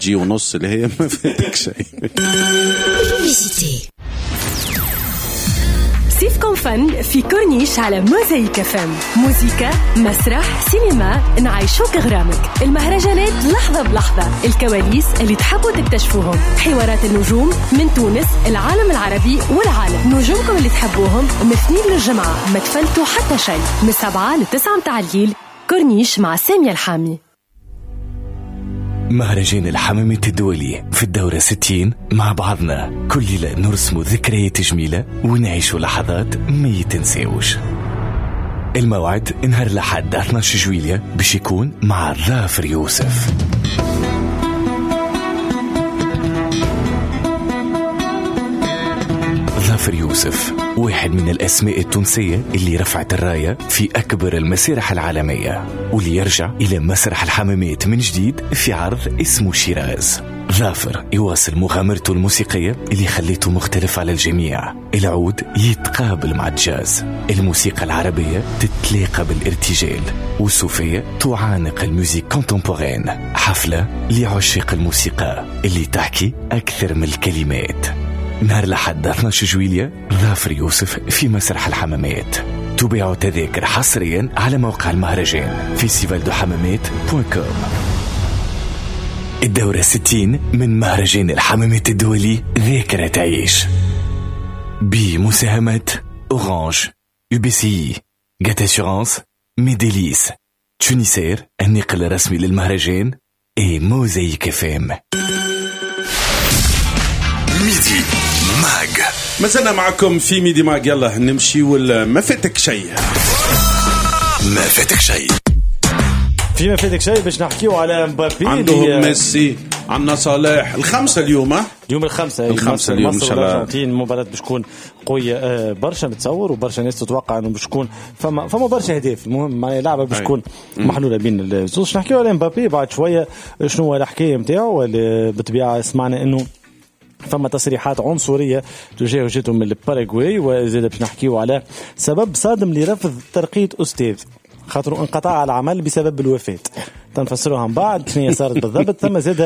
جي ونص اللي هي ما فاتك شيء. سيفكم فن في كورنيش على موزايك فم. موسيقى، مسرح، سينما، نعيشوك غرامك. المهرجانات لحظة بلحظة، الكواليس اللي تحبوا تكتشفوهم، حوارات النجوم من تونس، العالم العربي والعالم. نجومكم اللي تحبوهم من الاثنين للجمعة، ما تفلتوا حتى شيء. من 7 ل 9 متاع الليل، كورنيش مع سامية الحامي. مهرجان الحمامات الدولي في الدورة 60 مع بعضنا كل ليلة نرسم ذكريات جميلة ونعيش لحظات ما يتنسيوش. الموعد نهار الأحد 12 جويلية باش يكون مع ظافر يوسف. ظافر يوسف واحد من الأسماء التونسية اللي رفعت الراية في أكبر المسارح العالمية، واللي يرجع إلى مسرح الحمامات من جديد في عرض اسمه شيراز. ظافر يواصل مغامرته الموسيقية اللي خليته مختلف على الجميع. العود يتقابل مع الجاز، الموسيقى العربية تتلاقى بالارتجال، والصوفية تعانق الموسيقى كونتمبورين. حفلة لعشاق الموسيقى اللي تحكي أكثر من الكلمات. نهار الأحد 12 جويلية، ظافر يوسف في مسرح الحمامات. تباعوا تذاكر حصريا على موقع المهرجان festivaldohammamat.com. الدورة 60 من مهرجان الحمامات الدولي، ذاكرة تعيش، بمساهمة أورانج، UBCI، جات أسيورانس، ميديليس، تونيسير الناقل الرسمي للمهرجان، موزايك فام. ميدي ماج، ما زلنا معكم في ميدي ماج. يلا نمشي ولا ما فاتك شيء؟ ما فاتك شيء فيما فاتك شيء باش نحكيو على مبابي. عندهم ميسي، عندنا صلاح، الخمسة اليوم. يوم الخمسة اليوم إن شاء الله. الأرجنتين مباراة باش تكون قوية برشا متصور، وبرشا ناس تتوقع إنه باش تكون فما برشا أهداف. المهم معناها لعبة باش تكون محلولة بين الزوج. نحكيو على مبابي بعد شوية شنو هو الحكاية متاعه. بالطبيعة سمعنا إنه فما تصريحات عنصرية تجاه جهته من الباراغواي، وزاد باش نحكيو على سبب صادم لرفض ترقية أستاذ، خاطر انقطاع العمل بسبب الوفاة. تنفسروها من بعد شنو صارت بالضبط. ثم زاد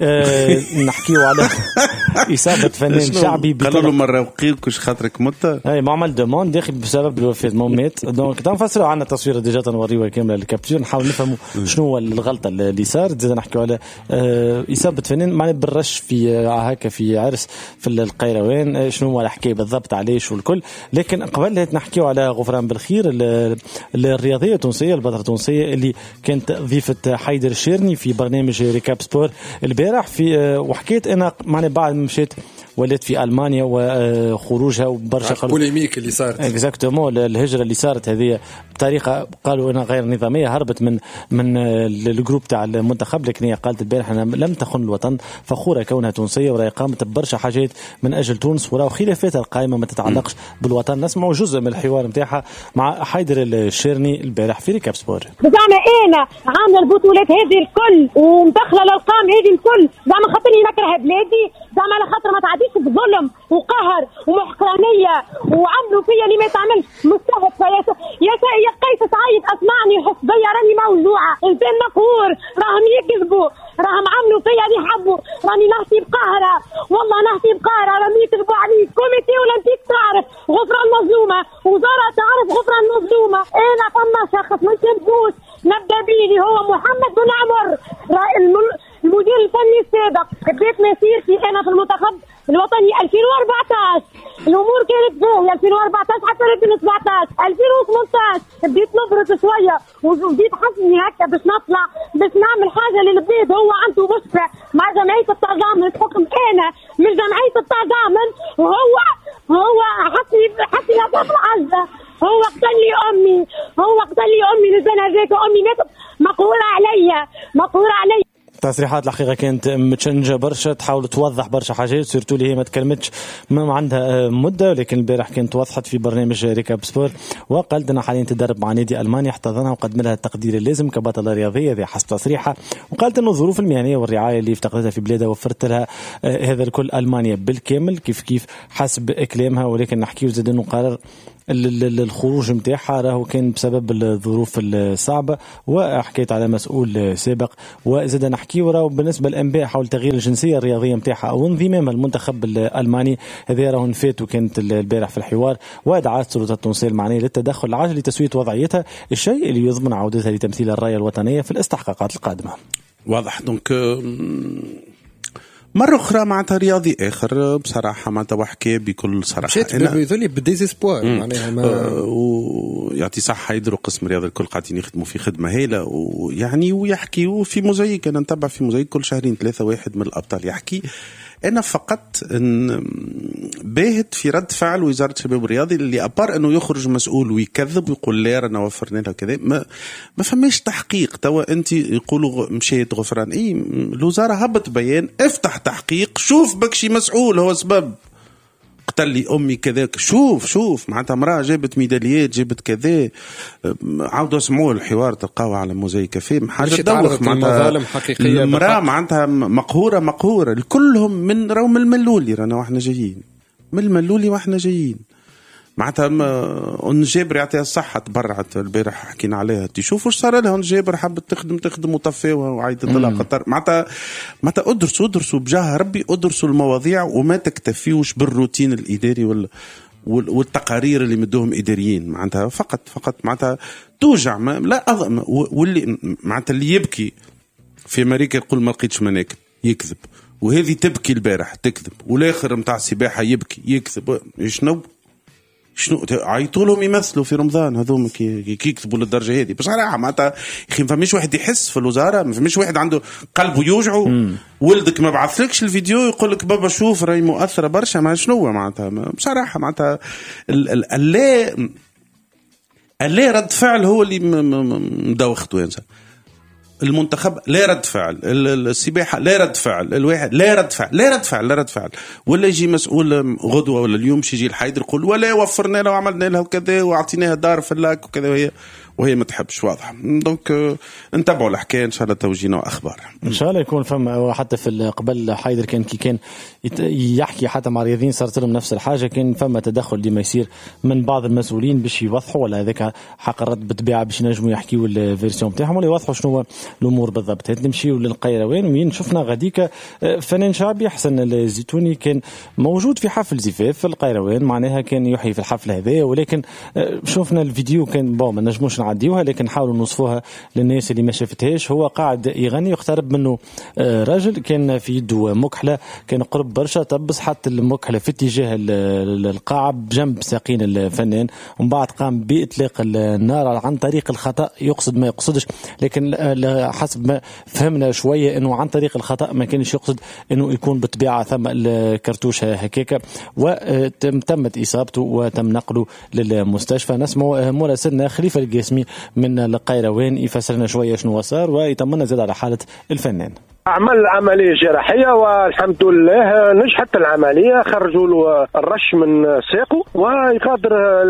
نحكيو على إصابة فنان شعبي. قالوا له مرة وقيلكش خاطرك مت. اي معمل دوموند داخل بسبب الوفاة مات. دونك تنفسروا عنا تصوير ديجا تنوريوها كاملة الكابتور، نحاول نفهموا شنو هو الغلطة اللي صارت. زاد نحكيو على إصابة فنان معناه بالرش في هكا في عرس في القيروان. شنو هو الحكاية بالضبط علاش والكل. لكن قبل نحكيو على غفران بالخير، الرياضية التونسية، البطلة التونسية اللي كانت ضيفة حيدر الشيرني في برنامج ريكاب سبور البارح. في وحكيت انا معنى بعد مشيت ولات في ألمانيا وخروجها وبرشا بوليميك اللي صارت اكزاكتومون، الهجرة اللي صارت هذه بطريقة قالوا انها غير نظامية، هربت من الجروب تاع المنتخب. لكن هي قالت البارح انا لم تخن الوطن، فخورة كونها تونسية وراهي قامت ببرشا حاجات من اجل تونس، وراو خلافاتها القائمة ما تتعلقش بالوطن. نسمعوا جزء من الحوار نتاعها مع حيدر الشيرني البارح في ريكاب سبور. زعما انا عامله البطولات هذه الكل ومدخله الارقام هذه الكل، زعما خاطرني نكره بلادي، زعما على خاطر ما تعديش بظلم وقهر ومحقرانيه وعملوا فيا اللي ما تعملش مستهدفه. يا قيس سعيد اسمعني، حس بيا راني موجوعه، انسان مقهور، راهم يكذبوا، راهم عملوا فيا اللي حبوا، راني نحكي بقهره، والله نحكي بقهره، راهم يكذبوا عليك. كوميتي ولا انتيك تعرف غفران مظلومه، وزاره تعرف غفران مظلومه. انا فما شخص ما نسبوش نبدا بيه هو محمد بن عمر المدير الفني السابق. بديت مسيرتي انا في المنتخب الوطني 2014، الامور كانت زاهيه 2014 حتى 2017 2018 بديت نبرز شويه وبديت حسني هكا باش نطلع باش نعمل حاجه للبلاد. هو عنده مشكله مع جمعيه التضامن، حكم انا من جمعيه التضامن، وهو حسني هدف العزه. هو قتل لي امي للزنازات، وامي ماتت مقهوره عليا. تصريحات الحقيقة كانت متشنجة برشا، تحاول توضح برشا حاجات، سيرتو اللي هي ما تكلمتش ما عندها مدة. لكن البارح كانت وضحت في برنامج ريكاب سبور، وقالت أنها حاليا تدرب مع نادي ألمانيا، احتضنها وقدم لها التقدير اللازم كبطلة رياضية ذي حسب تصريحها. وقالت أنه الظروف المهنية والرعاية اللي افتقدتها في بلادها وفرت لها هذا الكل ألمانيا بالكامل كيف حسب كلامها. ولكن نحكي زاد أنه قرار الخروج نتاعها راهو كان بسبب الظروف الصعبة، وحكيت على مسؤول سابق. وزاد نحكي راهو بالنسبة للأنباء حول تغيير الجنسية الرياضية نتاعها أو انضمام المنتخب الألماني، هذا راهو نفات وكانت البارح في الحوار، ودعت السلطات التونسية المعنية للتدخل العاجل لتسوية وضعيتها، الشيء اللي يضمن عودتها لتمثيل الراية الوطنية في الاستحقاقات القادمة. واضح. دونك مرة أخرى معناتها رياضي آخر بصراحة معناتها وحكي بكل صراحة مشيت بذولي بديزيسبوار معناها ويعطي صحة يدروا قسم رياضة الكل قاعدين يخدموا في خدمة هايلة، ويعني ويحكي وفي موزايك. أنا نتبع في موزايك كل شهرين 3 واحد من الأبطال يحكي. أنا فقط باهت في رد فعل وزارة الشباب والرياضي اللي أبار أنه يخرج مسؤول ويكذب ويقول لا رانا وفرنا لها كذا، ما فماش تحقيق. توا أنت يقولوا مشيت غفران، الوزارة هبط بيان افتح تحقيق، شوف بكشي مسؤول هو سبب قتل لي أمي كذاك، شوف معناتها امرأة جابت ميداليات جابت كذا. عاودوا اسمعوا الحوار تلقاوه على موزايك كافيه، حاجة تدوخ معناتها المرأة معناتها مقهورة الكلهم من الملولي رانا واحنا جايين من الملولي واحنا جايين معناتها جابر يعطيها الصحة تبرعت البارح حكينا عليها. تشوفوا ايش صار لها جابر حبت تخدم وطفاوها وعيدت لها قطر. معناتها ادرسوا بجاه ربي، ادرسوا المواضيع وما تكتفيوش بالروتين الإداري والتقارير اللي مدوهم إداريين. معناتها فقط معناتها توجع لا أظن. واللي معناتها اللي يبكي في أمريكا يقول ما لقيتش مناكب يكذب، وهذه تبكي البارح تكذب، والآخر متاع السباحة يبكي يكذب. شنو عيطوا لهم يمثلوا في رمضان هذوما كي يكتبوا للدرجه هذه بصراحه. معناتها اخي فماش واحد يحس في الوزاره، ما فماش واحد عنده قلبه يوجعه. ولدك ما بعثلكش الفيديو يقول لك بابا شوف راهي مؤثره برشا، ما شنو معناتها بصراحه. معناتها اللي رد فعل هو اللي مدوخت وينسى. المنتخب لا رد فعل، السباحة لا رد فعل، الواحد لا رد فعل. ولا يجي مسؤول غدوة ولا اليوم يجي الحيدر يقول ولا وفرنا له وعملنا له وكذا وعطيناها دار في اللاك وكذا، وهي ما تحبش. واضح. دونك نتابعوا الحكاية إن شاء الله توجينا أخبار إن شاء الله يكون فما. حتى في قبل حيدر كان يحكي حتى مع رياضيين صارت لهم نفس الحاجة، كان فما تدخل ديما يصير من بعض المسؤولين باش يوضحوا ولا هذاك حق الرد بالطبيعة باش ينجموا يحكيوا الفيرسيون بتاعهم ولا يوضحوا شنو الأمور بالضبط. نمشيوا للقيروان وين شفنا غاديك فنان شعبي حسن الزيتوني كان موجود في حفل زفاف في القيروان، معناها كان يحيي في الحفل هذا، ولكن شفنا الفيديو كان ما نجموش نعديوها لكن حاولوا نوصفوها للناس اللي ما شافتهاش. هو قاعد يغني يقترب منه راجل كان في يده مكحلة، كان قرب برشا تبس حتى المكحلة في اتجاه القاعة بجنب ساقين الفنان، ومن بعد قام بإطلاق النار عن طريق الخطأ، يقصد ما يقصدش، لكن حسب ما فهمنا شوية انه عن طريق الخطأ، ما كانش يقصد انه يكون بالطبيعة ثم الكرتوشة هكاكا، وتمت إصابته وتم نقله للمستشفى. نسمع مراسلنا خليفة القاسمي من القيروان يفسر لنا شوية شنو صار ويطمنا زاد على حالة الفنان. عمل عملية جراحية والحمد لله نجحت العملية، خرجوا له الرش من ساقه ويغادر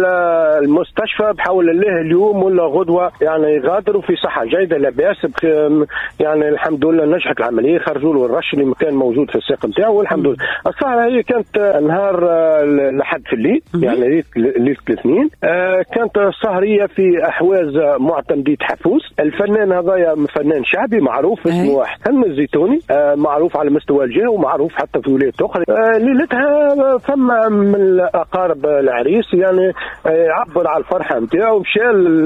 المستشفى بحول الله اليوم ولا غدوة، يعني يغادر في صحة جيدة لا بأس. يعني الحمد لله نجحت العملية، خرجوا له الرش اللي كان موجود في الساق نتاعه والحمد لله. السهرة هي كانت نهار لحد في الليل، يعني ليلة الاثنين، كانت السهرية في أحواز معتمدية حفوز. الفنان هذا فنان شعبي معروف اسمه حسن الزيتوني، معروف على مستوى الجهة ومعروف حتى في ولايات أخرى. ليلتها فما من أقارب العريس يعني عبر على الفرحة نتاعو، مشى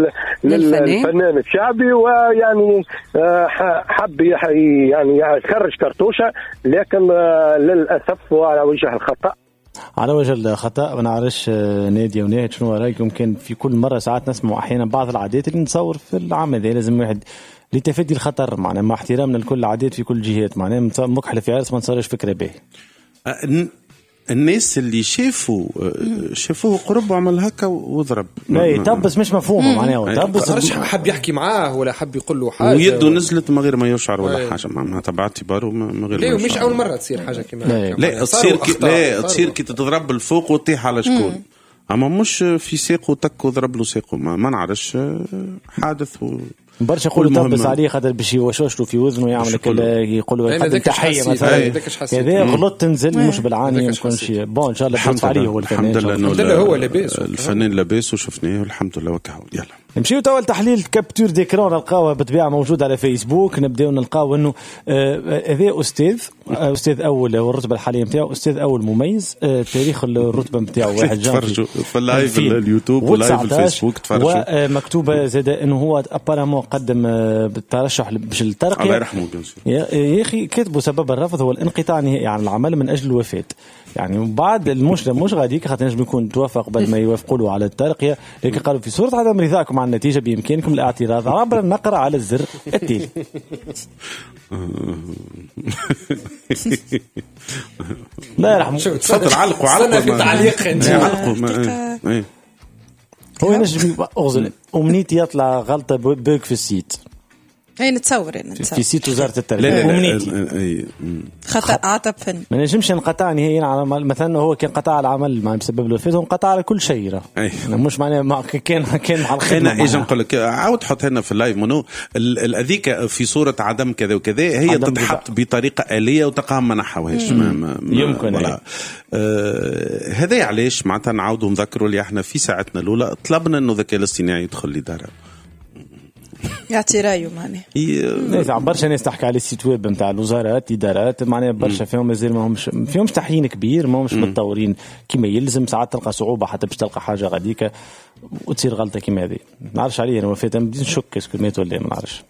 للفنان الشعبي ويعني حب يعني يخرج كرتوشة، لكن للأسف على وجه الخطأ. على وجه الخطأ. ما نعرفش نادية وناهد شنو رأيكم؟ كان في كل مرة ساعات نسمع أحيانا بعض العادات اللي نتصور في العمل هذا لازم واحد لتفادي الخطر، معنا مع احترامنا لكل العادات في كل جهات، معناه مكحلة في عرس ما نصيرش فكرة به. الناس اللي شافوه قرب وعمل هكا وضرب، لا تبس مش مفهومه معناه تبس حب يحكي معاه ولا حب يقول له حاجه ويده نزلت من غير ما يشعر ولا حاجه، معناها باعتباره من غير. لا مش اول مره تصير حاجه كما لا تصير كي تضرب الفوق وتطيح على شكون، اما مش في ساقه تك وضرب له ساقه، ما نعرفش حادث برشا يقولوا تلبس عليه خاطر باش يوشوشلو في وزنه يعمل يقولوا حد تحيه مثلا كذا غلط تنزل مش بالعاني يكون شيء بون ان شاء الله بيص عليه هو الفنان. الحمد لله هو لاباس الفنان لاباس وشفناه الحمد لله وكهو. يلا نمشيو توا لتحليل كابتور ديكرون نلقاوها بالطبيعه موجود على فيسبوك. نبداو نلقاو انه هذا استاذ اول والرتبه الحاليه نتاعو استاذ اول مميز. تاريخ الرتبه نتاعو 1 جانفي في اللايف اليوتيوب ولايف الفيسبوك تفرجوا. ومكتوبه زاد انه هو ابارامون قدم بالترشح باش الترقيه الله يرحمه يا اخي كتبوا سبب الرفض هو الانقطاع النهائي عن العمل من اجل الوفاه. يعني وبعد مش غاديك خاطر نجم يكون توافق قبل ما يوافقوا له على الترقيه لكن قالوا في صوره عدم رضاكم عن النتيجه بامكانكم الاعتراض عبر النقر على الزر التالي. لا يرحمه تفضل علقوا في تعليق هو نجم اغزل امنيتي يطلع غلطه بوك في السيت. هي نتصور في سيت وزارة التربية أمنيتي خطأ عطب فني ما نجمش نقطع نهائيا على مثلا هو كان قطع العمل ما بسبب الوفاة انقطع على كل شيء مش معناه كان على الخدمة. أنا إيجا نقول لك عاود حط هنا في اللايف منو الأذيك في صورة عدم كذا وكذا هي تتحط بطريقة آلية وتلقاها ما نحوهاش يمكن هذا علاش معناتها نعاودوا نذكروا اللي احنا في ساعتنا الأولى طلبنا إنه الذكاء الاصطناعي يدخل لدارنا يعطي رايه معناه. برشا ناس تحكي على السيت ويب نتاع الوزارات إدارات معناه برشا فيهم مازال ما فيهمش تحيين كبير ما همش متطورين كما يلزم. ساعات تلقى صعوبة حتى باش تلقى حاجة غاديك وتصير غلطة كما هذه. ما نعرفش عليه أنا وفات بدي نشك اسكو مات ولا ما نعرفش.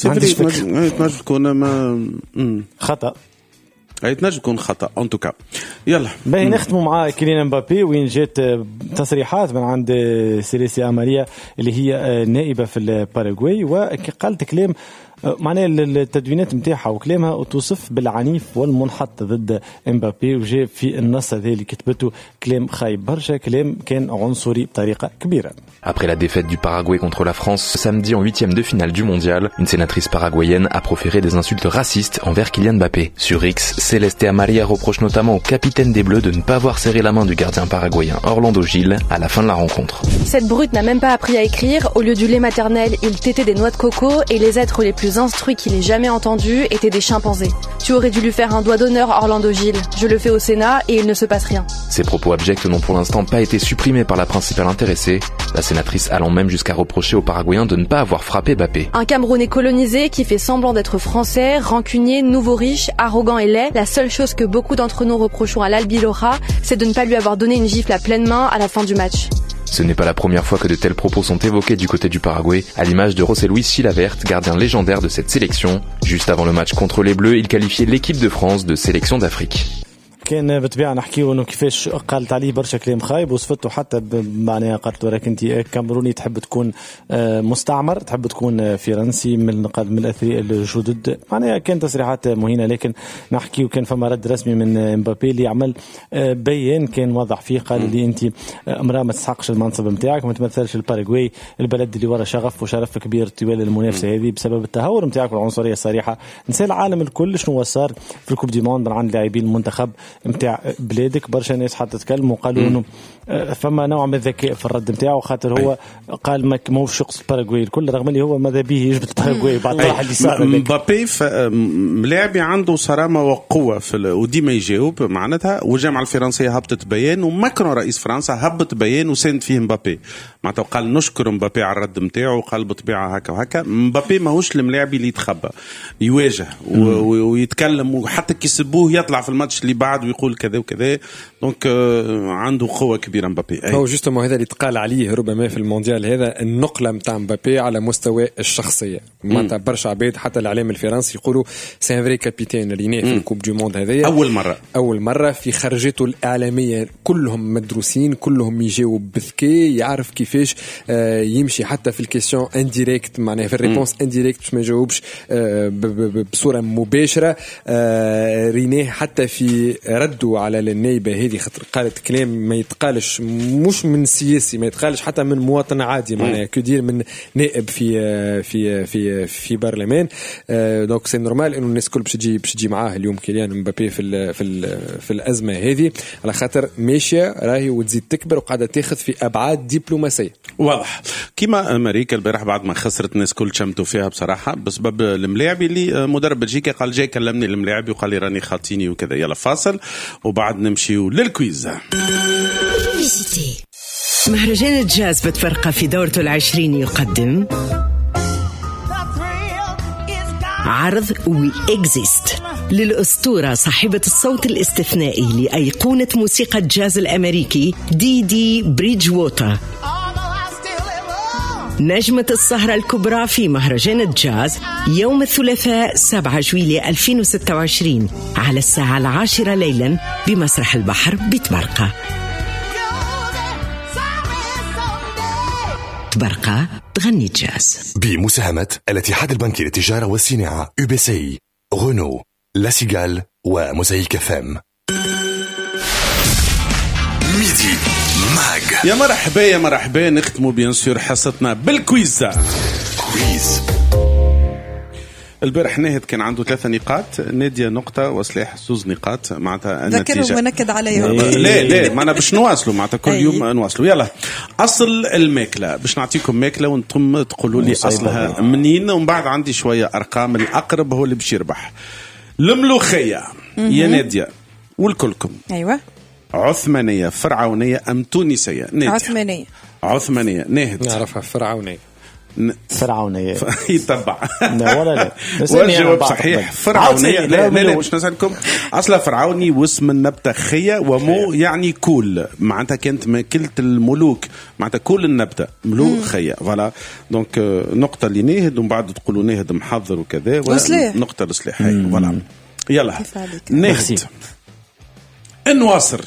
تنجم تكون ما خطأ تنجم تكون خطأ أن توكا. يلا باهي نختموا مع كيليان مبابي وين جات تصريحات من عند سيليسيا ماريا اللي هي نائبة في الباراغواي وقالت كلام معناه التدوينات نتاعها وكلامها وتوصف بالعنيف والمنحط ضد امبابي وجاء في النص هذا اللي كتبته كلام خايب برشا كلام كان عنصري بطريقة كبيرة. Après la défaite du Paraguay contre la France samedi en 8e de finale du mondial, une sénatrice paraguayenne a proféré des insultes racistes envers Kylian Mbappé. Sur X, Celeste Maria reproche notamment au capitaine des Bleus de ne pas avoir serré la main du gardien paraguayen Orlando Gil à la fin de la rencontre. Cette brute n'a même pas appris à écrire. Au lieu du lait maternel, il tétait des noix de coco et les êtres les plus instruits qu'il ait jamais entendus étaient des chimpanzés. Tu aurais dû lui faire un doigt d'honneur, Orlando Gil. Je le fais au Sénat et il ne se passe rien. Ces propos abjects n'ont pour l'instant pas été supprimés par la principale intéressée, la sénatrice allant même jusqu'à reprocher aux Paraguayens de ne pas avoir frappé Mbappé. Un Camerounais colonisé qui fait semblant d'être français, rancunier, nouveau riche, arrogant et laid. La seule chose que beaucoup d'entre nous reprochons à l'Albiloja, c'est de ne pas lui avoir donné une gifle à pleine main à la fin du match. Ce n'est pas la première fois que de tels propos sont évoqués du côté du Paraguay, à l'image de José Luis Chilavert, gardien légendaire de cette sélection. Juste avant le match contre les Bleus, il qualifiait l'équipe de France de sélection d'Afrique. كان بالطبيعه نحكيو انه كيفاش قالت عليه برشا كلام خايب وصفته حتى بمعنى قالت له راك انت كاميروني تحب تكون مستعمر تحب تكون فرنسي من الاثرياء الجدد معناها كان تصريحات مهينه لكن نحكيو كان فما رد رسمي من امبابي اللي عمل بيان كان واضح فيه قال لي انت امراه ما تستحقش المنصب نتاعك ما تمثلش الباراغواي البلد اللي ورا شغف وشرف كبير طوال المنافسه هذه بسبب التهور نتاعك والعنصريه الصريحه نسى العالم الكل شنو صار في الكوب دي موند عند لاعبين المنتخب نتاع بلادك برشا ناس حتى تكلموا وقالوا انه فما نوع من الذكاء في الرد نتاعو خاطر هو قال ما هوش شخص الباراغواي الكل رغم اللي هو ماذا به يجبد الباراغواي بعد راح اللي صار مبابي لاعبي عنده صرامه وقوه وديما يجاوب معناتها والجامعه الفرنسيه هبطت بيان وماكرون رئيس فرنسا هبط بيان وساند فيه مبابي معناتها قال نشكر مبابي على الرد نتاعو وقال بطبيعه هكا وهكا مبابي ماهوش الملاعب اللي يتخبى يواجه ويتكلم وحتى كيسبوه يطلع في الماتش اللي بعد ويقول كذا وكذا دونك عنده قوه كبيره مبابي هو جوستومون هذا اللي تقال عليه ربما في المونديال هذا النقله نتاع مبابي على مستوى الشخصيه معناتها برشا عباد حتى الاعلام الفرنسي يقولوا سي ان فري كابيتان اللي في الكوب دو موند هذايا اول مره في خرجته الاعلاميه كلهم مدروسين كلهم يجاوب بذكاء يعرف كيفاش يمشي حتى في الكيسيون انديريكت معناها في الريبونس انديريكت باش ما يجاوبش بصوره مباشره رينيه حتى في ردوا على النائبة هذه خاطر قالت كلام ما يتقالش مش من سياسي، ما يتقالش حتى من مواطن عادي، معناها كدير من نائب في برلمان. دونك سي نورمال انه الناس كل باش تجي معاه اليوم كيليان مبابي في الازمه هذه، على خاطر ماشيه راهي وتزيد تكبر وقاعده تاخذ في ابعاد دبلوماسيه. واضح كيما امريكا البارح بعد ما خسرت الناس كل شمتوا فيها بصراحه بسبب الملاعبي اللي مدرب بلجيكا قال جاي كلمني الملاعبي وقال لي راني خاطيني وكذا. يلا فاصل وبعد نمشيو للكويز. مهرجان الجاز بتفرقة في دورته 20 يقدم عرض وي إكزيست للأسطورة صاحبة الصوت الاستثنائي لأيقونة موسيقى الجاز الأمريكي دي بريدج ووتر، نجمة السهرة الكبرى في مهرجان الجاز يوم الثلاثاء 7 جويلية 2026 على الساعة 10 ليلا بمسرح البحر بتبرقة. تبرقة تغني الجاز بمساهمة الاتحاد البنكي للتجارة والصناعة UBCI، غونو، لاسيغال وموزايك FM. ميدي ماغ. يا مرحبا نختموا بيان سور حصتنا بالكويز. كويز البارح ناهد كان عنده 3 نقاط، نادية نقطة وسلاح 2 نقاط، معناتها النتيجة ذكرهم ونكد عليهم. لا معنا باش نواصلوا معناتها كل يوم نواصلوا. يلا أصل الماكلة باش نعطيكم ماكلة وانتم تقولوا لي أصلها منين، ومن بعد عندي شوية أرقام، الأقرب هو اللي باش يربح. الملوخية يا نادية والكلكم أيوة عثمانية فرعونية أم تونسية؟ نادية عثمانية. ناهد نعرفها فرعونية. يتبع لا ولا لا والجواب صحيح فرعونية. لا مش نسألكم أصلا فرعوني واسم النبتة خية ومو يعني كول، معناتها كانت ماكلة الملوك، معناتها كول النبتة ملوك خية. فوالا دونك نقطة لناهد ومن بعد تقولوا ناهد محضر وكذا نقطة لصلاح. فوالا يلا ناهد النواصر.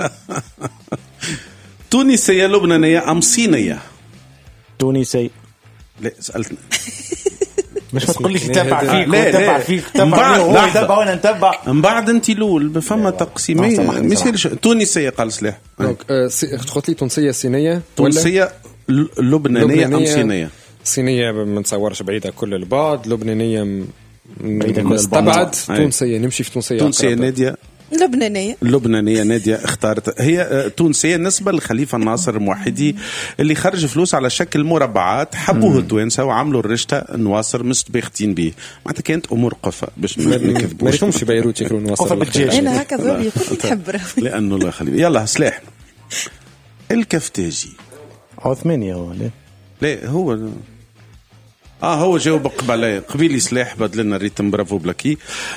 تونسية لبنانية أم صينية؟ تونسية. لا سألتنا مش تقول لي تتابع فيك وتتابع فيك تتابع وانا نتبع من بعد انت لول فما تقسيمين ما يصيرش. تونسية قال سلاح. قلت لي تونسية صينية تونسية لبنانية أم صينية؟ صينية ما نتصورش بعيدة كل البعض، لبنانية مستبعد، تونسية نمشي في تونسية نادية لبنانية نادية اختارت هي تونسية نسبة لخليفة الناصر الموحدي اللي خرج فلوس على شكل مربعات، حبوه التوانسة وعملوا الرشتة نواصر مستبختين به، معناتها كانت أمور قفة باش ما نكذبوش. ما يفهمش بيروت يكرون نواصر أنا هكذا يكون يحب لأنه الله يخليه. يلا سلاح الكفتاجي عثمانية هو لا هو هو جاوب قبيلي سلاح بدلنا الريتم. برافو بلاكي.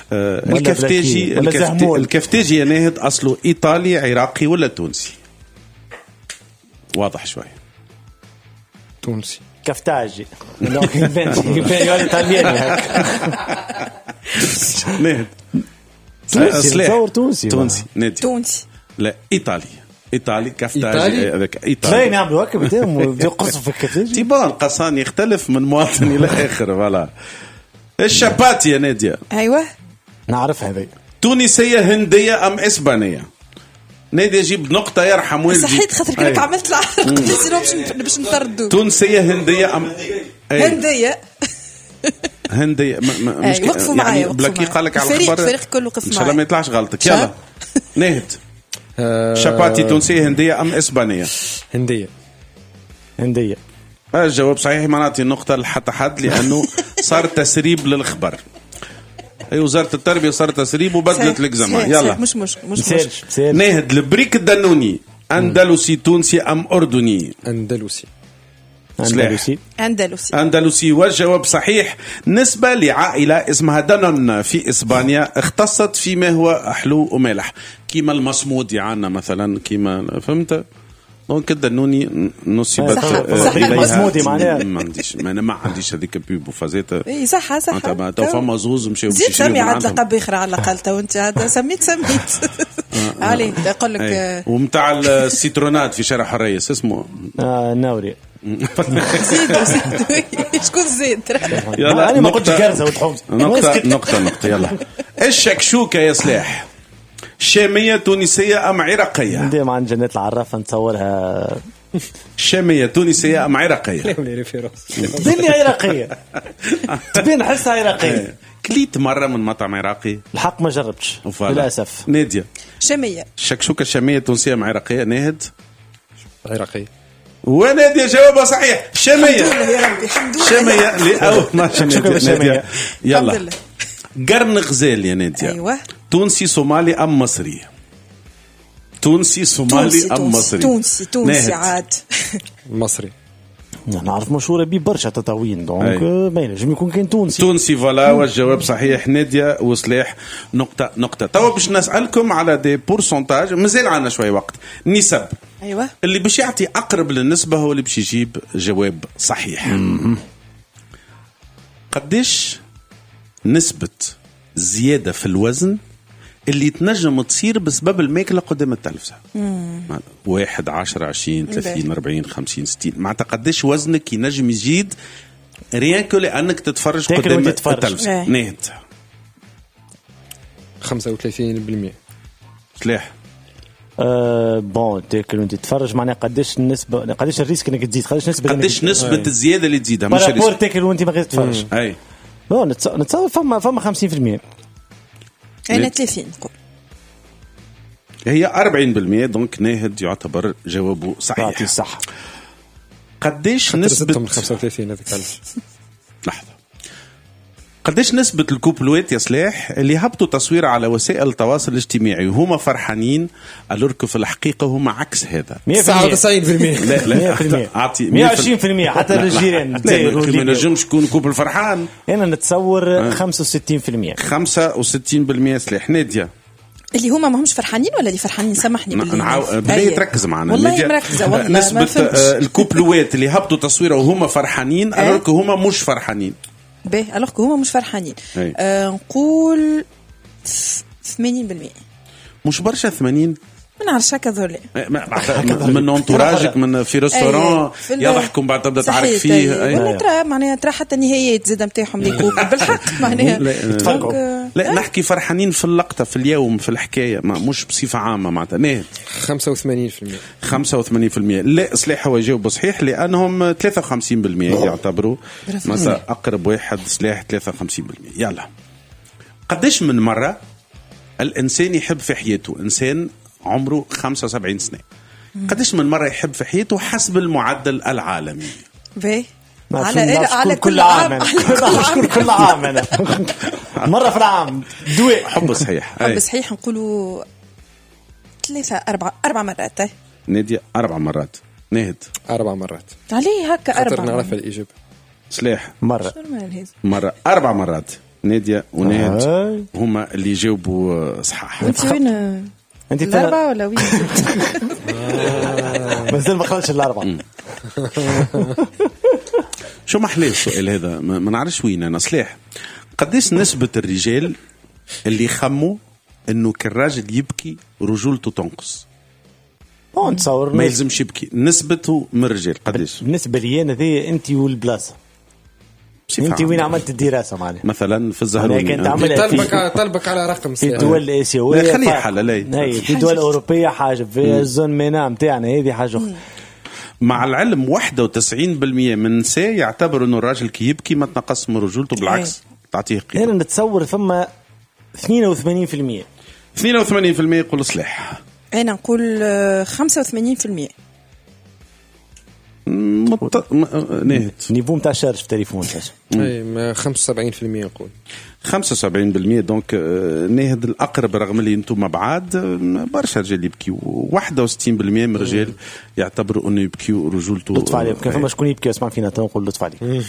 الكفتاجي يا ناهد أصله إيطالي عراقي ولا تونسي؟ واضح شوي. تونسي. كفتاجي يبان إيطالياني ناهد سلاح تونسي نادي تونسي لا إيطالي كفتاجي هذاك إيطالي. لا نعملوا هكا بدهم يقصوا في الكفتاجي. تيبان قصان يختلف من مواطن إلى آخر. فوالا الشاباتي يا نادية. أيوة نعرف هذي. تونسية هندية أم إسبانية؟ نادية يجيب نقطة يرحم والدي. صحيت خاطر كنت عملت العرض باش نطردوا. تونسية هندية أم هندية مش وقفوا معايا بلاكي قال لك على الخبر الفريق كله وقف معايا إن شاء الله ما يطلعش غلطك. يلا ناهد شاباتي تونسية هندية أم إسبانية؟ هندية. الجواب صحيح. ما نعطي النقطة لحتى حد لأنه صار تسريب للخبر. أي وزارة التربية صار تسريب وبدلت الإكزامان. يلا مش ناهد البريك الدنوني أندلسي تونسي أم أردني؟ أندلسي والجواب صحيح. نسبة لعائلة اسمها دانون في إسبانيا اختصت فيما هو حلو ومالح كيما المصمود عنا مثلا كيما فهمت. دونك الدنوني نصبت إليها. ما عنديش هذيك بيب وفازات. اي صح تو فما زوز مشاو زيد سمي عاد لقب اخر على الاقل. تو انت هذا سميت علي يقول لك ومتاع السيترونات في شارع حريس اسمه ناوري. زيدوا شكون زيد؟ يلا انا ما قلتش كارثه وتحوم. نقطه يلا الشكشوكه يا سلاح. شامية تونسية أم عراقية؟ ديما عند جنات العرافة نتصورها شامية تونسية أم عراقية؟ تبين عراقية، تبين حسها عراقية. كليت مرة من مطعم عراقي؟ الحق ما جربتش للأسف. نادية شامية شكشوكة شامية تونسية أم عراقية؟ ناهد عراقية. ونادية جوابها صحيح شامية. يا ربي الحمد لله. شامية لأول ما نادية. يلا قرن غزال يا نادية. أيوة. تونسي صومالي أم مصري؟ تونسي صومالي أم مصري؟ تونسي عاد. مصري. نعرف مشهورة بيه برشا تطاوين دونك ما ينجم يكون كان تونسي فوالا. والجواب صحيح نادية وصلاح نقطة. توا باش نسألكم على دي بورسنتاج، مازال عنا شوية وقت. نسب. أيوة. اللي باش يعطي أقرب للنسبة هو اللي باش يجيب جواب صحيح. قديش نسبة زيادة في الوزن اللي تنجم تصير بسبب الماكلة قدام التلفزة؟ 1 10 20 30 40 50 60. معناتها قديش وزنك ينجم يزيد ريانكو لأنك تتفرج قدام التلفزة؟ ناهد 35%. سلاح بون تاكل وانت تتفرج. معناها قديش النسبة، قديش الريسك انك تزيد، قديش نسبة الزيادة اللي تزيدها مش الريسك تاكل وانت ما غير تتفرج. اي بون نتصور فما 50%. أنا 30 نقول. هي 40%. دونك ناهد يعتبر جوابه صحيح. صح. قديش نسبة من 35 هذاك لحظة. قديش نسبة الكوبلوات يا سلاح اللي هبطوا تصوير على وسائل التواصل الاجتماعي وهما فرحانين ألوركو في الحقيقة هما عكس هذا؟ 99%. لا 120% حتى للجيران. ما نجمش يكون كوبل فرحان. أنا نتصور 65%. 65% سلاح. نادية اللي هما ما همش فرحانين ولا اللي فرحانين؟ سامحني بداية تركز معنا. والله مركزة والله. نسبة الكوبلوات اللي هبطوا تصويره وهما فرحانين ألوركو هما مش فرحانين. باهي ألوغ هما مش فرحانين. نقول 80%. مش برشا 80. ما نعرفش هكا ذولي من انتوراجك من في ريستوران يضحكوا بعد تبدا تعرف فيه. ولا ترى معناها ترى حتى النهايات زاد نتاعهم ليكوب بالحق معناها لا نحكي فرحانين في اللقطه في اليوم في الحكايه مش بصفه عامه معناتها. ناهد 85%. لا سلاح هو يجاوب صحيح لانهم 53% يعتبروا مثلا اقرب واحد سلاح 53%. يلا قديش من مره الانسان يحب في حياته؟ انسان عمره 75 سنة قديش من مرة يحب في حياته حسب المعدل العالمي؟ على كل عام. كل عام أنا مرة في العام دواء حب صحيح. حب صحيح نقولوا 3 4 مرات. نادية 4 مرات. ناهد 4 مرات. عليه هكا 4 نعرف الإجابة. سلاح مرة 4 مرات. نادية وناهد هما اللي يجاوبوا صحاح. انت وين؟ انت الأربعة ولا وين؟ مازال ما خلصش الأربعة. شو محلاه السؤال هذا؟ ما نعرفش وين أنا. سلاح قديش نسبة الرجال اللي يخموا إنه كالراجل يبكي رجولته تنقص؟ نتصور ما يلزمش يبكي. نسبته من الرجال قديش؟ بالنسبة لي أنا ذي أنت والبلاصة. انت وين عملت الدراسه معناها؟ مثلا في الزهروني كانت طلبك على رقم في الدول الاسيويه. خليه حل في الدول الاوروبيه حاجه، في الزون مينا نتاعنا هذه حاجه اخرى. مع العلم 91% من النساء يعتبروا انه الراجل كي يبكي ما تنقص من رجولته، بالعكس تعطيه قيمه. انا نتصور ثم 82%. 82% يقول صلاح. انا نقول 85%. نهت نيفو نتاع شارج في التليفون اي 75% نقول 75%. دونك نهد الاقرب رغم اللي انتم بعاد برشا رجال يبكيو. 61% من الرجال يعتبروا انه يبكيو رجولته. لطف عليك كيف ما شكون يبكي اسمع فينا تنقول لطف عليك.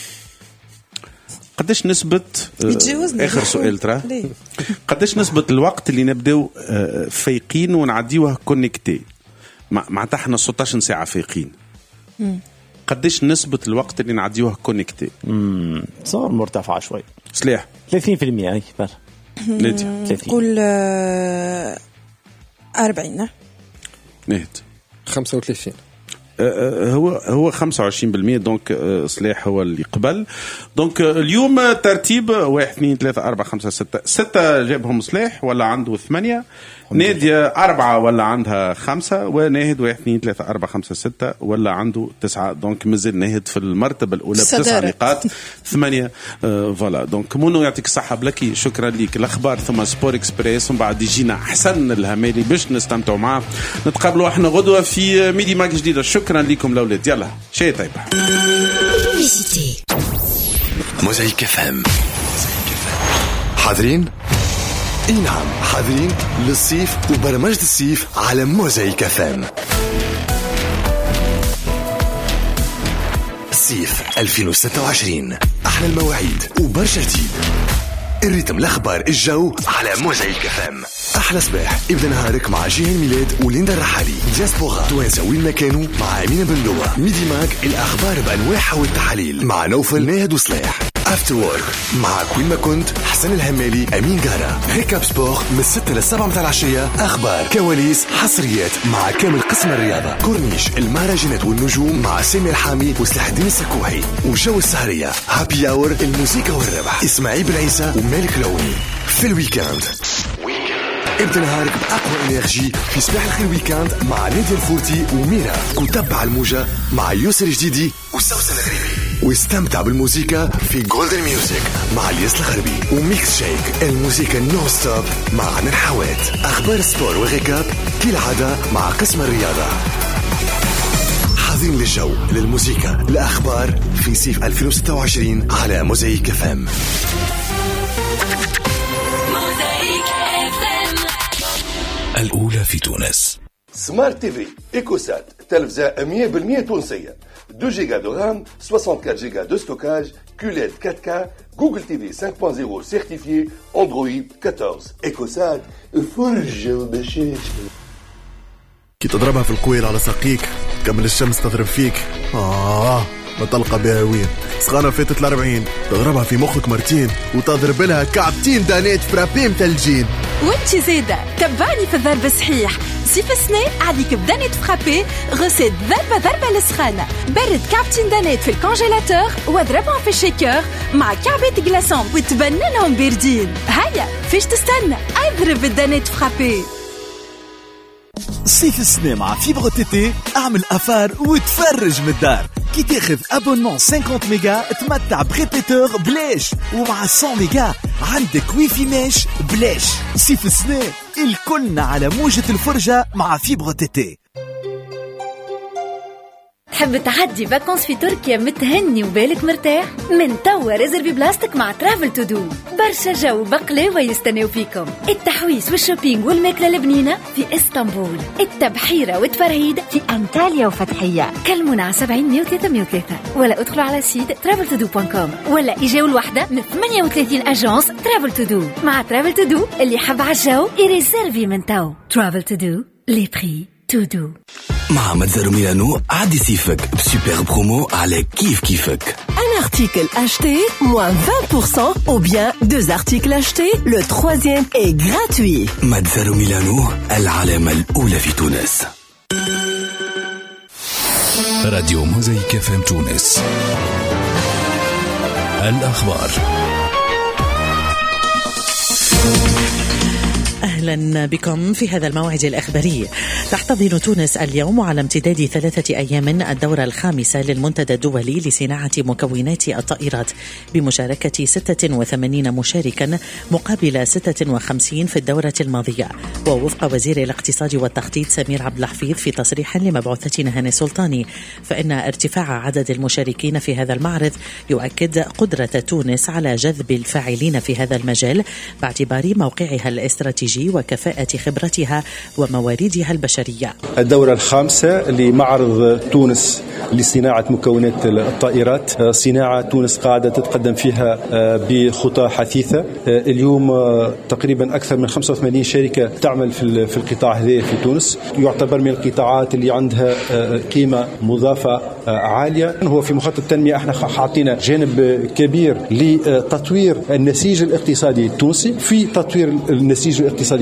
قديش نسبة آخر سؤال ترى قديش نسبة الوقت اللي نبداو فايقين ونعديوها كونكتي معناتها احنا 16 ساعة فايقين؟ قديش نسبة الوقت اللي نعديوها كونكتي؟ صار مرتفعة شوي. سلاح 30% اي بر. نقول 40. نهد 35. هو 25%. دونك صلاح هو اللي قبل. دونك اليوم ترتيب 1 2 3 4 5 6 جابهم صلاح ولا عنده 8. نادية 4 ولا عندها 5. وناهد 1 2 3 4 5 6 ولا عنده 9. دونك مازال ناهد في المرتبة الأولى ب9 نقاط 8. فوالا. دونك منو يعطيك الصحة بلكي، شكرا ليك. الأخبار ثم سبور إكسبريس ومن بعد يجينا حسن الهمالي باش نستمتعوا معاه. نتقابلوا احنا غدوة في ميدي ماك جديدة. شكرا لكم الأولاد. يلا شيء طيب. موزايك FM. حاضرين؟ اي نعم حاضرين للصيف وبرمجة الصيف على موزايك FM. صيف 2026 احلى المواعيد وبرشا جديد. الريتم الاخبار الجو على موزايك FM. احلى صباح ابدا نهارك مع جيهان ميلاد وليندا الرحالي. دياسبورا توانسه وين ما كانوا مع امينه بن لوا. ميدي ماك الاخبار بانواعها والتحاليل مع نوفل ناهد وصلاح. افتر وورك مع كل ما كنت حسن الهمالي امين قارة. ريكاب سبور من 6 ل 7 متاع العشيه. اخبار كواليس حصريات مع كامل قسم الرياضه. كورنيش المهرجانات والنجوم مع سامي الحامي وسلاح الدين السكوحي. وجو السهريه هابي اور الموسيقى والربح اسماعيل بن عيسى ومالك لوني. في الويكاند ابدا نهارك بأقوى انرجي في صباح الخير ويكاند مع نادية الفورتي وميرا. وتبع الموجة مع يوسر جديدي وسوسن الغريبي. واستمتع بالموسيقى في جولدن ميوزك مع الياس الغربي. وميكس شيك الموسيقى نو ستوب مع عن الحوات. اخبار سبور وغيكاب كالعادة مع قسم الرياضة. حاضرين للجو للموسيقى الاخبار في صيف 2026 على موزايك FM. الأولى في تونس. سمارت تي في إيكوسات تلفزة 100% تونسية. 2 جيجا دو رام 64 جيجا دو ستوكاج QLED 4K جوجل تي في 5.0 سيرتيفيي أندرويد 14. إيكوسات فرجة وبشاشة. كي تضربها في القويل على ساقيك كمل الشمس تضرب فيك. ما تلقى بها وين سخانة فاتت 40 تضربها في مخك مرتين وتضرب لها كعبتين دانات فرابين ثلجين. وانت زيادة تبعني في الضرب الصحيح. صيف السنة عليك بدانات فرابي غسيت ضربة للسخانة. برد كعبتين دانات في الكونجيلاتور واضربهم في الشيكر مع كعبات جلاسون وتبننهم باردين. هيا فيش تستنى اضرب الدانات فرابي. صيف السنة مع فيبر تيتي اعمل افار وتفرج من الدار. كي تاخذ ابونمون 50 ميجا تمتع بريبيتور بلاش ومع 100 ميجا عندك ويفي ماش بلاش. صيف السنة الكلنا على موجة الفرجة مع فيبر تيتي. تحب تعدي فاكونس في تركيا متهني وبالك مرتاح؟ من توا ريزرفي بلاستيك مع ترافل تو دو. برشا جو بقلاوة يستناو فيكم. التحويس والشوبينج والماكلة البنينة في اسطنبول. التبحيرة والتفرهيد في أنطاليا وفتحية. كلمونا على 70 303 ولا ادخلوا على سيت traveltodo.com ولا إجاو الوحدة من 38 أجانس ترافل تو دو. مع ترافل تو دو اللي حب عالجو يريزرفي من تو. ترافل تو دو لي بري تو دو. مع متزارو ميلانو عدي صيفك بسوبر برومو على كيفك. Un article acheté, moins 20% ou bien 2 articles achetés, le 3e est gratuit. متزارو ميلانو العلامة الأولى في تونس. راديو موزايك FM تونس. الأخبار. أهلا بكم في هذا الموعد الإخباري. تحتضن تونس اليوم على امتداد 3 أيام الدورة الخامسة للمنتدى الدولي لصناعة مكونات الطائرات بمشاركة 86 مشاركا مقابل 56 في الدورة الماضية. ووفق وزير الاقتصاد والتخطيط سمير عبد الحفيظ في تصريح لمبعوثتنا هاني سلطاني فإن ارتفاع عدد المشاركين في هذا المعرض يؤكد قدرة تونس على جذب الفاعلين في هذا المجال باعتبار موقعها الاستراتيجي وكفاءة خبرتها ومواردها البشرية. الدورة الخامسة لمعرض تونس لصناعة مكونات الطائرات. صناعة تونس قاعدة تتقدم فيها بخطى حثيثة. اليوم تقريبا أكثر من 85 شركة تعمل في القطاع هذا في تونس. يعتبر من القطاعات اللي عندها قيمة مضافة عالية. هو في مخطط التنمية احنا حاطين جانب كبير لتطوير النسيج الاقتصادي التونسي. في تطوير النسيج الاقتصادي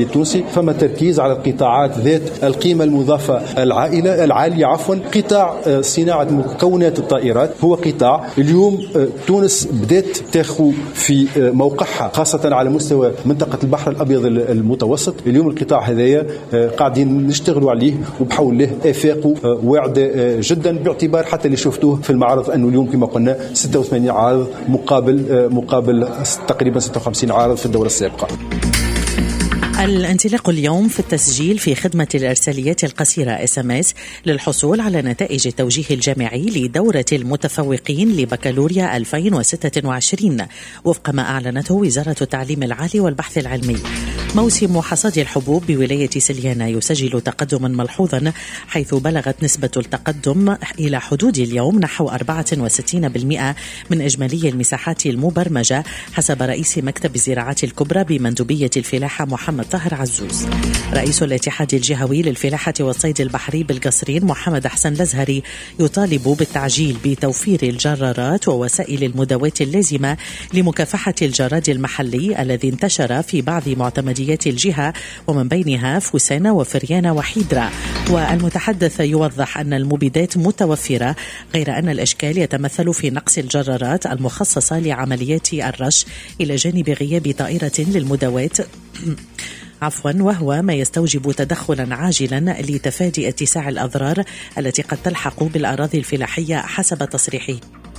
التونسي، فما تركيز على القطاعات ذات القيمة المضافة العالية. قطاع صناعة مكونات الطائرات هو قطاع اليوم تونس بدأت تاخذ في موقعها خاصة على مستوى منطقة البحر الأبيض المتوسط. اليوم القطاع هذايا قاعدين نشتغلوا عليه وبحول له آفاقه واعدة جدا، باعتبار حتى اللي شفتوه في المعرض أنه اليوم كما قلنا 86 عارض مقابل تقريبا 56 عارض في الدورة السابقة. الانطلاق اليوم في التسجيل في خدمة الإرساليات القصيرة SMS للحصول على نتائج التوجيه الجامعي لدورة المتفوقين لبكالوريا 2026 وفق ما أعلنته وزارة التعليم العالي والبحث العلمي. موسم حصاد الحبوب بولاية سليانة يسجل تقدما ملحوظا، حيث بلغت نسبة التقدم إلى حدود اليوم نحو 64% من إجمالي المساحات المبرمجة حسب رئيس مكتب الزراعات الكبرى بمندوبية الفلاحة محمد طاهر عزوز. رئيس الاتحاد الجهوي للفلاحة والصيد البحري بالقصرين محمد حسن الأزهري يطالب بالتعجيل بتوفير الجرارات ووسائل المداواة اللازمة لمكافحة الجراد المحلي الذي انتشر في بعض معتمديات الجهة ومن بينها فوسانة وفريانة وحيدرا. والمتحدث يوضح أن المبيدات متوفرة، غير أن الإشكال يتمثل في نقص الجرارات المخصصة لعمليات الرش إلى جانب غياب طائرة للمداواة وهو ما يستوجب تدخلا عاجلا لتفادي اتساع الأضرار التي قد تلحق بالأراضي الفلاحية حسب تصريحه.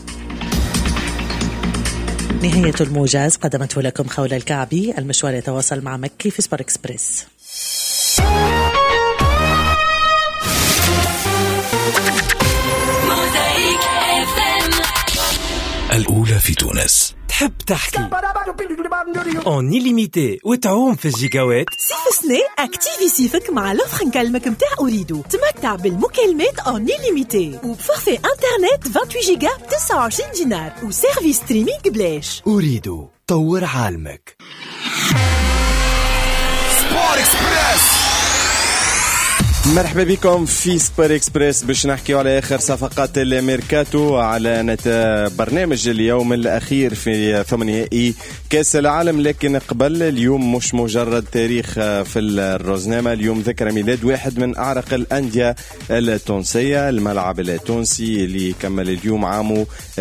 نهاية الموجز قدمته لكم خولة الكعبي. المشوار يتواصل مع مكي في سبور إكسبريس. الأولى في تونس. تحب تحكي اون إليميتي وتعوم في الجيجاوات؟ سيف سني اكتيفي سيفك مع لوفر نكلمك متاع أريدو. تمتع بالمكالمات اون إليميتي وبفورفي انترنت 28 جيجا ب 29 دينار وسيرفيس ستريمينغ بلاش. أريدو طور عالمك. سبور إكسبريس. مرحبا بكم في سبور إكسبريس باش نحكيو على آخر صفقات الميركاتو على برنامج اليوم الأخير في ثمانينائي كأس العالم. لكن قبل اليوم مش مجرد تاريخ في الروزنامة، اليوم ذكرى ميلاد واحد من أعرق الأندية التونسية، الملعب التونسي اللي كمل اليوم عامه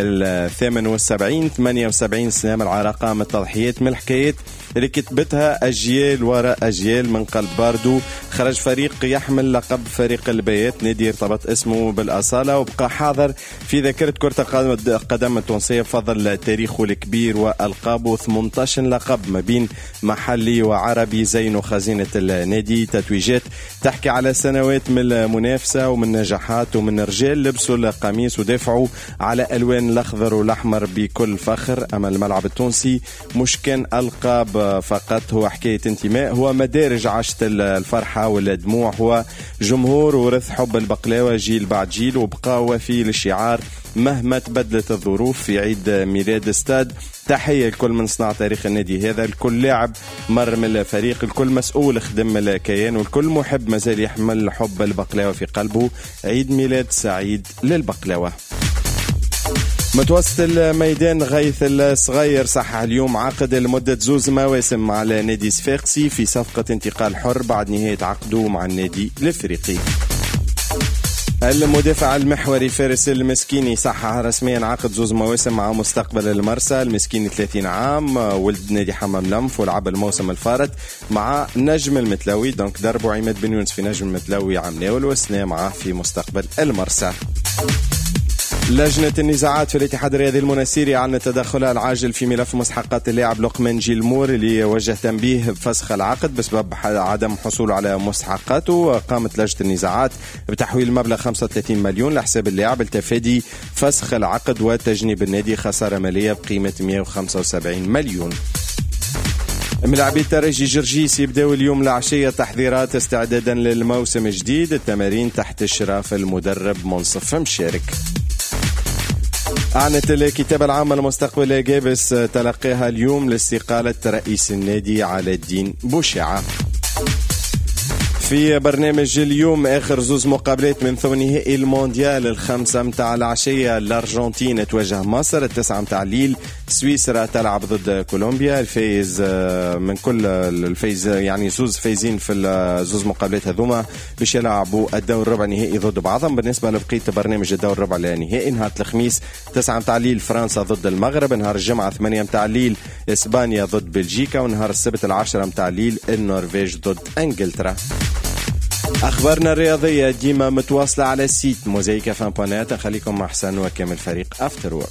78 سنة من العراقة، من التضحيات، من الحكايات اللي كتبتها أجيال وراء أجيال. من قلب باردو خرج فريق يحمل لقب فريق البيات، نادي ارتبط اسمه بالأصالة وبقى حاضر في ذاكرة كرة القدم التونسية بفضل تاريخه الكبير وألقابه. 18 لقب ما بين محلي وعربي زينوا خزينة النادي، تتويجات تحكي على سنوات من المنافسة ومن نجاحات ومن رجال لبسوا القميص ودافعوا على ألوان الأخضر والأحمر بكل فخر. أما الملعب التونسي مش كان ألقاب فقط، هو حكاية انتماء، هو مدارج عاشت الفرحة والدموع، هو جمهور ورث حب البقلاوة جيل بعد جيل وبقى وفي للشعار مهما تبدلت الظروف. في عيد ميلاد استاد تحية لكل من صنع تاريخ النادي هذا، الكل لاعب مر من الفريق، الكل مسؤول خدم الكيان، والكل محب مازال يحمل حب البقلاوة في قلبه. عيد ميلاد سعيد للبقلاوة. متوسط الميدان غيث الصغير صحح اليوم عقد لمدة 2 مواسم مع النادي صفاقسي في صفقة انتقال حر بعد نهاية عقده مع النادي الافريقي. المدافع المحوري فارس المسكيني صحح رسميا عقد 2 مواسم مع مستقبل المرسى. المسكيني 30 عام، ولد نادي حمام لمف ولعب الموسم الفارط مع نجم المتلاوي، دونك دربوا عماد بن يونس في نجم المتلاوي عام ناول وسنة معه في مستقبل المرسى. لجنة النزاعات في الاتحاد الرياضي المناسيري أعلنت تدخلها العاجل في ملف مستحقات اللاعب لقمان جيلمور اللي وجه تنبيه بفسخ العقد بسبب عدم حصوله على مستحقاته. قامت لجنة النزاعات بتحويل مبلغ 35 مليون لحساب اللاعب لتفادي فسخ العقد وتجنيب النادي خسارة مالية بقيمة 175 مليون. ملاعبي الترجي جرجيس يبدأوا اليوم العشية تحضيرات استعدادا للموسم الجديد، التمارين تحت إشراف المدرب منصف مشارك. أعلنت الكتابة العامة لمستقبل جابس تلقيها اليوم لاستقالة رئيس النادي علاء الدين بوشعة. في برنامج اليوم آخر زوز مقابلات من ثمن نهائي المونديال 5 متاع العشية. الأرجنتين تواجه مصر، 9 متاع الليل سويسرا تلعب ضد كولومبيا. الفايز من كل الفايز يعني زوز فايزين في الزوز مقابلات هذوما باش يلعبوا الدور ربع نهائي ضد بعضهم. بالنسبة لبقية برنامج الدور ربع نهائي نهار الخميس 9 متاع الليل فرنسا ضد المغرب، نهار الجمعة 8 متاع الليل إسبانيا ضد بلجيكا، ونهار السبت 10 متاع الليل النرويج ضد انجلترا. اخبارنا الرياضيه ديما متواصله على السيت موزايك فان.نت. نخليكم مع حسن وكامل فريق افتر وورك.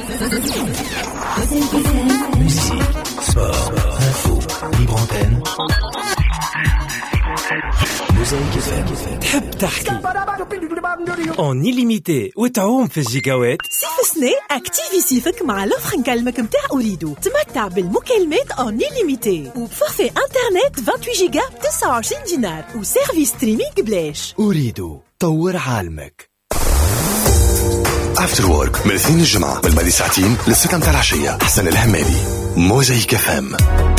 تحب تحكي اون إليميتي وتعوم في الجيجاوات؟ صيف سنة اكتيفي صيفك مع لوفر نكلمك متاع أوريدو. تمتع بالمكالمات اون إليميتي وبفورفي انترنت 28 جيجا ب 29 دينار وسيرفيس ستريمينغ بلاش. أوريدو طور عالمك. افتر وورك من الاثنين الجمعة من بعد ساعتين للستة متاع العشية. حسن الهمالي موزايك فام.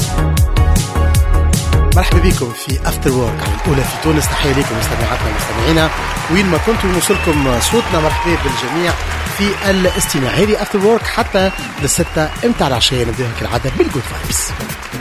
مرحبا بكم في افتر وورك على الاولى في تونس. تحيه لكم مستمعاتنا ومستمعينا وين ما كنتم نوصلكم صوتنا. مرحبا بالجميع في الاستماع. هذه افتر وورك حتى للستة متاع العشية. نبداها كالعاده بالجود فايبس.